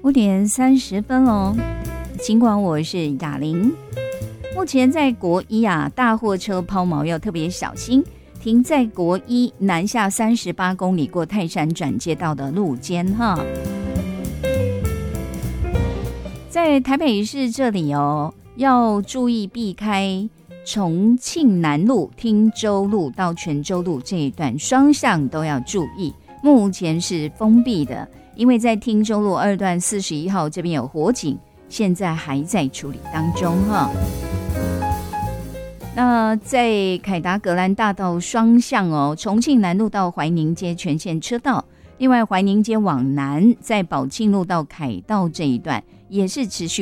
5:30哦。尽管我是雅玲，目前在国一大货车抛锚要特别小心，停在国一南下38公里过泰山转接道的路肩哈。在台北市这里哦，要注意避开重庆南路、汀州路到泉州路这一段，双向都要注意。目前是封闭的，因为在汀州路2段41号这边有火警，现在还在处理当中哈。那在凯达格兰大道双向哦，重庆南路到怀宁街全线车道，另外怀宁街往南在宝庆路到凯道这一段也是持续